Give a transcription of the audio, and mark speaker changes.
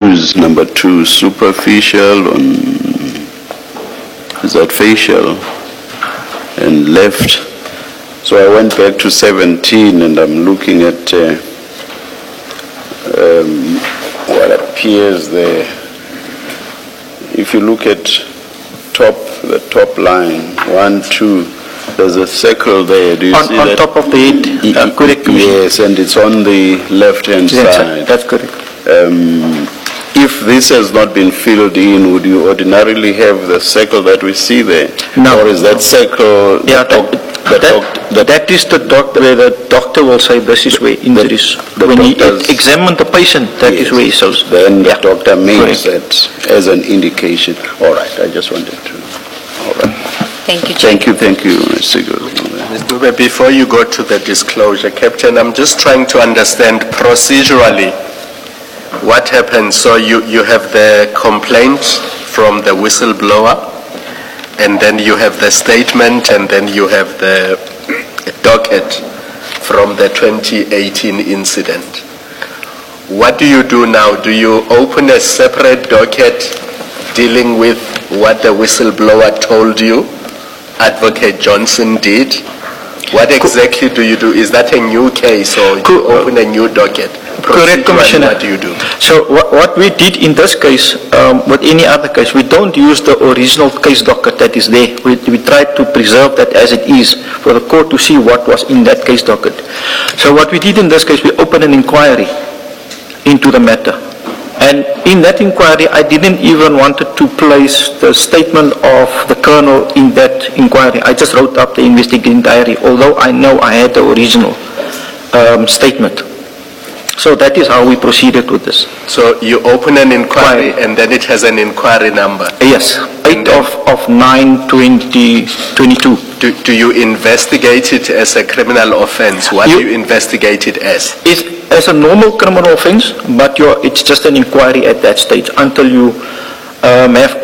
Speaker 1: choose number 2, superficial, is that facial, and left. So I went back to 17 and I'm looking at what appears there. If you look at the top line, 1, 2, there's a circle there. Do you see that?
Speaker 2: On top of the head, correct?
Speaker 1: Yes, and it's on the left-hand side.
Speaker 2: That's correct.
Speaker 1: If this has not been filled in, would you ordinarily have the circle that we see there?
Speaker 2: No.
Speaker 1: Or is that circle...
Speaker 2: That is the doctor, where the doctor will say this is where injuries. When he examines the patient, that is where he shows.
Speaker 1: Then the doctor makes that as an indication. All right, I just wanted to... All right.
Speaker 3: Thank you,
Speaker 1: Thank you, Mr. Gold.
Speaker 4: Ms. Dube, before you go to the disclosure, Captain, I'm just trying to understand procedurally what happens. So you have the complaint from the whistleblower, and then you have the statement, and then you have the docket from the 2018 incident. What do you do now? Do you open a separate docket dealing with what the whistleblower told you Advocate Johnson did? What exactly do you do? Is that a new case, or you open a new docket?
Speaker 2: Correct, Commissioner.
Speaker 4: What do you do?
Speaker 2: So what we did in this case, with any other case, we don't use the original case docket that is there. We try to preserve that as it is for the court to see what was in that case docket. So what we did in this case, we opened an inquiry into the matter. And in that inquiry, I didn't even want to place the statement of the colonel in that inquiry. I just wrote up the investigating diary, although I know I had the original statement. So that is how we proceeded with this.
Speaker 4: So you open an inquiry and then it has an inquiry number?
Speaker 2: Yes, 8 of 9/2022.
Speaker 4: Do you investigate it as a criminal offense? What do you investigate it as?
Speaker 2: It's as a normal criminal offense, but it's just an inquiry at that stage until you have